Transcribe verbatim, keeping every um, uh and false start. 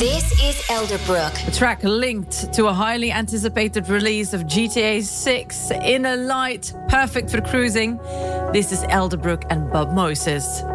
This is Elderbrook. A track linked to a highly anticipated release of G T A six, Inner Light, perfect for cruising. This is Elderbrook and Bob Moses.